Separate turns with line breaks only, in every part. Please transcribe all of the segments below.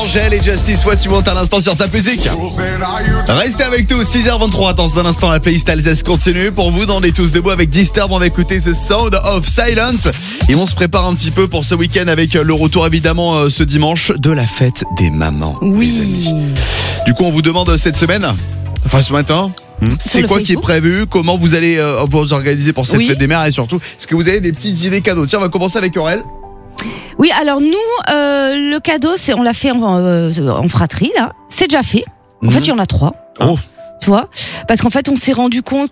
Angèle et Justice What You Want à l'instant sur ta musique. Restez avec nous, 6h23. Dans un instant, la playlist Alsace continue. Pour vous, on est tous debout avec Disturb. On va écouter The Sound of Silence. Et on se prépare un petit peu pour ce week-end avec le retour évidemment ce dimanche de la fête des mamans, les amis. Du coup, on vous demande cette semaine, enfin ce matin, c'est quoi qui est prévu, comment vous allez vous organiser pour cette fête des mères et surtout, est-ce que vous avez des petites idées cadeaux? Tiens, on va commencer avec Aurel.
Oui, alors nous, le cadeau, on l'a fait en fratrie, là. C'est déjà fait. En fait, il y en a 3.
Oh.
Tu vois, parce qu'en fait on s'est rendu compte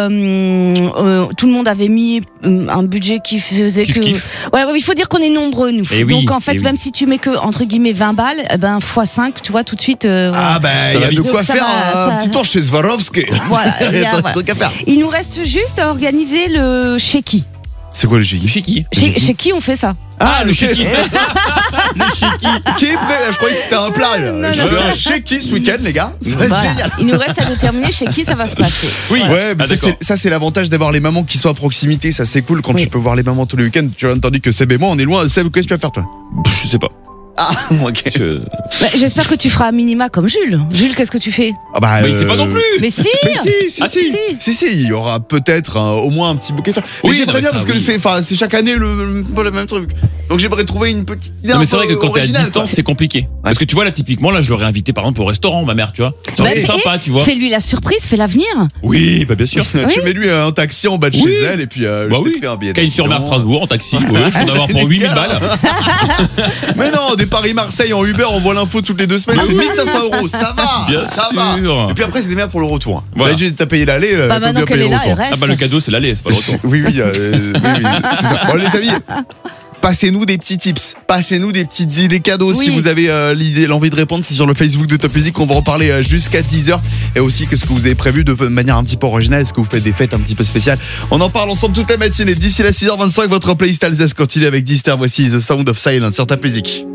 que tout le monde avait mis un budget qui faisait
Kiff.
Ouais, il faut dire qu'on est nombreux nous.
Et
donc en fait même si tu mets que entre guillemets 20 balles, x 5, tu vois tout de suite.
Ah ben il y a de quoi
donc,
faire un petit tour chez Swarovski.
Voilà,
il y a un truc à faire.
Il nous reste juste à organiser le chéki.
C'est quoi le chéki?
Chez qui on fait ça?
Ah, le chéki. Le chéki. Qui est prêt? Je croyais que c'était un plat. Je veux un chéki ce week-end, les gars. Ça va être génial.
Il nous reste à déterminer chez qui ça va se passer.
Oui, ouais, mais ça c'est l'avantage d'avoir les mamans qui sont à proximité. Ça c'est cool quand tu peux voir les mamans tous les week-ends. Tu as entendu que Seb et moi on est loin. Seb, qu'est-ce que tu vas faire toi?
Je sais pas.
Ah, ok.
J'espère que tu feras un minima comme Jules. Jules, qu'est-ce que tu fais?
Mais il sait pas non plus.
Mais si.
Si, il y aura peut-être au moins un petit bouquet. Mais j'aimerais bien parce que c'est chaque année le même truc. Donc j'aimerais trouver une petite idée.
Non, mais c'est vrai que quand t'es à distance,
quoi.
c'est compliqué. Parce que tu vois là, typiquement, là, je l'aurais invité par exemple au restaurant, ma mère, tu vois. Ça aurait été sympa, tu vois.
Fais-lui la surprise, fais-la venir.
Oui, bah bien sûr.
Tu mets lui un taxi en bas de chez elle et puis je t'ai pris un billet.
Cagnes-sur-Mer, Strasbourg, en taxi. Je peux en avoir pour 8000 balles.
Mais non, des Paris-Marseille en Uber, on voit l'info toutes les 2 semaines, c'est 1500 €. Ça va.
Bien sûr.
Et puis après, c'est des merdes pour le retour.
Voilà.
T'as payé l'aller,
maintenant qu'elle est là, elle reste.
Ah bah le cadeau, c'est l'aller, c'est pas le retour.
Oui, c'est ça. Bon, les amis. Passez-nous des petits tips, passez-nous des petites idées cadeaux si vous avez l'envie de répondre. C'est sur le Facebook de Top Music qu'on va en parler jusqu'à 10h. Et aussi, qu'est-ce que vous avez prévu de manière un petit peu originale? Est-ce que vous faites des fêtes un petit peu spéciales? On en parle ensemble toute la matinée. D'ici la 6h25, votre playlist Alsace continue avec Disturb. Voici The Sound of Silence sur Top Music.